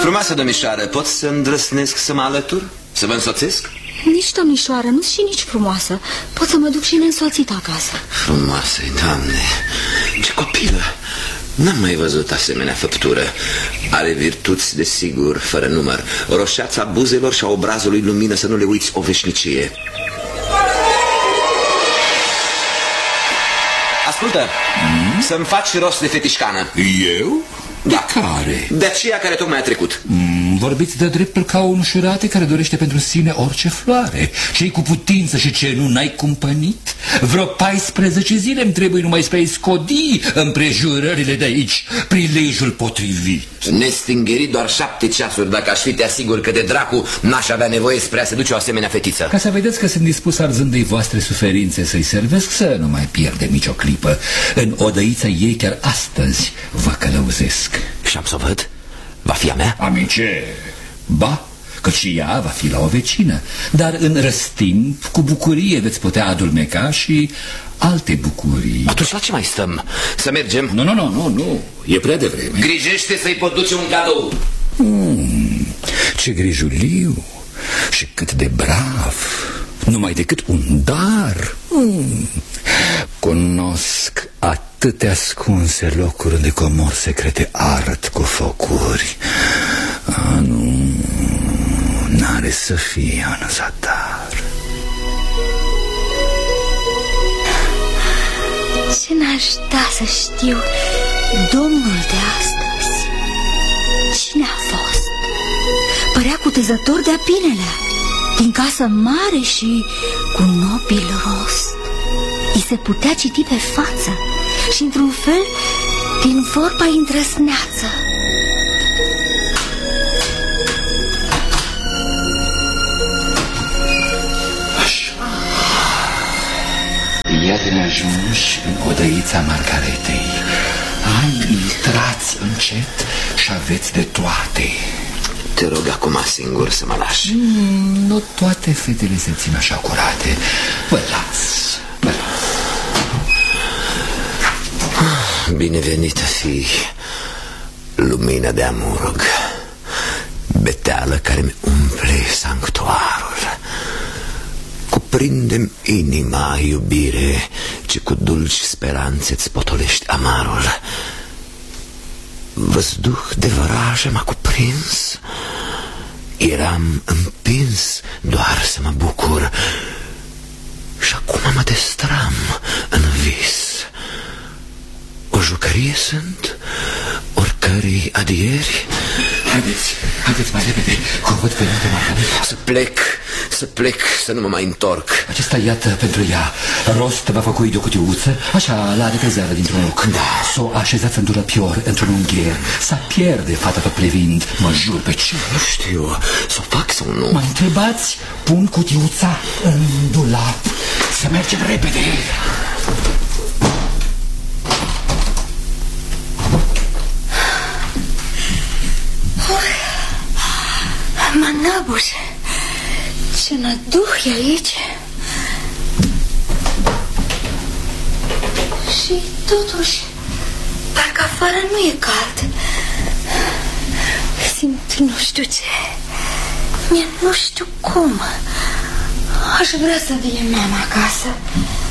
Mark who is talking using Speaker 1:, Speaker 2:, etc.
Speaker 1: Frumoasă domnișoară, pot să îndrăsnesc să mă alătur? Să vă însoțesc?
Speaker 2: Nici domnișoară, nu și nici frumoasă. Pot să mă duc și neînsoțit acasă.
Speaker 1: Frumoasă, Doamne, ce copilă! N-am mai văzut asemenea făptură. Are virtuți, desigur, fără număr. Roșeața buzelor și a obrazului lumină, să nu le uiți o veșnicie. Ascultă, să-mi faci rost de fetișcană.
Speaker 3: Eu? De care?
Speaker 1: De aceea care tocmai a trecut.
Speaker 3: Vorbiți de dreptul ca un șurate care dorește pentru sine orice floare. Ce-i cu putință și ce nu n-ai cumpănit? Vreo 14 zile îmi trebuie numai spre a-i scodi împrejurările de aici, prilejul potrivit.
Speaker 1: Nestingerit doar 7 ceasuri. Dacă aș fi, te asigur că de dracu n-aș avea nevoie spre a se duce o asemenea fetiță.
Speaker 3: Ca să vedeți că sunt dispus, arzând-i voastre suferințe, să-i servesc, să nu mai pierdem nicio clipă. În odăița ei chiar astăzi vă călăuzesc.
Speaker 1: Și am să o văd? Va fi a mea?
Speaker 3: Amice, ba, că și ea va fi la o vecină. Dar în răstimp, cu bucurie veți putea adulmeca și alte bucurii.
Speaker 1: Atunci la ce mai stăm? Să mergem?
Speaker 3: Nu, e prea devreme.
Speaker 1: Grijește să-i pot duce un cadou.
Speaker 3: Ce grijuliu și cât de brav. Numai decât un dar. Cunosc atâtea ascunse locuri unde comori secrete ard cu focuri. Nu, n-are să fie în zadar.
Speaker 2: Ce n-aș da să știu domnul de astăzi? Cine a fost? Părea cutezător de-a pinelea, din casă mare și cu nobil rost. I se putea citi pe față și, într-un fel, din vorba îndrăsneață.
Speaker 3: Așa. Iată-ne ajunși în odăița Margaretei. Hai, intrați încet și aveți de toate.
Speaker 1: Te rog acum singur să mă lași.
Speaker 3: Nu toate fetele se țin așa curate. Vă las.
Speaker 1: Binevenită fii, lumină de amurg, beteală care mi umple sanctuarul. Cuprinde-mi inima, iubire, ce cu dulci speranțe-ți potolești amarul. Văzduh de vrajă m-a cuprins, eram împins doar să mă bucur, și acum mă destram în vis. O jucărie sunt, oricărei adieri.
Speaker 3: Haideți mai repede, că o văd pe rândul Margareta.
Speaker 1: Să plec, să nu mă mai întorc.
Speaker 3: Acesta, iată, pentru ea. Rost va făcui de o cutiuță, așa, la repezare dintr-un loc.
Speaker 1: Da.
Speaker 3: S-o așezați în durapior, într-un ungher. S-a pierde fata tot privind, mă jur pe ce.
Speaker 1: Nu știu, să o fac sau nu.
Speaker 3: Mă întrebați, pun cutiuța în dulap. Să mergem repede.
Speaker 2: Mă năbușe. Ce năduh e aici. Și totuși, parcă afară nu e cald. Simt nu știu ce. Mie nu știu cum. Aș vrea să vie mama acasă.